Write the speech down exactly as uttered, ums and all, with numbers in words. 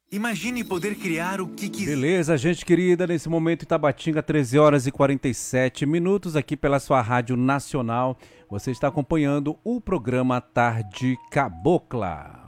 Imagine poder criar o que quiser. Beleza, gente querida, nesse momento em Tabatinga, treze horas e quarenta e sete minutos, aqui pela sua Rádio Nacional. Você está acompanhando o programa Tarde Cabocla.